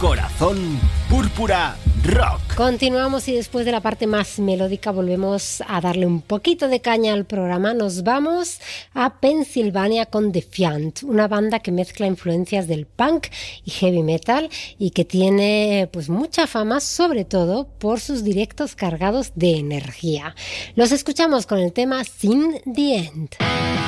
Corazón Púrpura Rock. Continuamos y después de la parte más melódica volvemos a darle un poquito de caña al programa. Nos vamos a Pensilvania con Defiant, una banda que mezcla influencias del punk y heavy metal y que tiene pues mucha fama, sobre todo por sus directos cargados de energía. Los escuchamos con el tema Sin the End.